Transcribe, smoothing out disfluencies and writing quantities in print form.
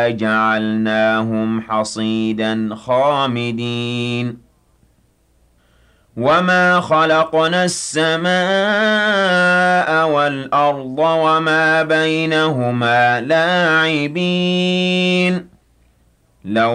جعلناهم حصيدا خامدين وما خلقنا السماء والأرض وما بينهما لاعبين لو